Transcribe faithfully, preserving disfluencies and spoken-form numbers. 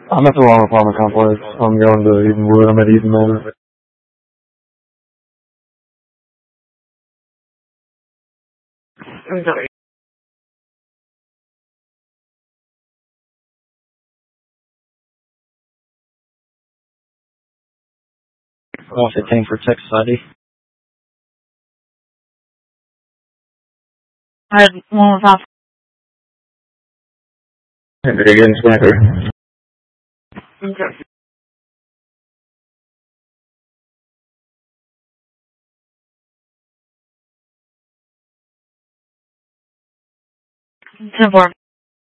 I'm at the wrong apartment complex. I'm going to Edenwood. I'm at Eden Manor. I'm sorry. one fifteen for Texas I D. I had one with off. Again, sniper. Okay. ten four.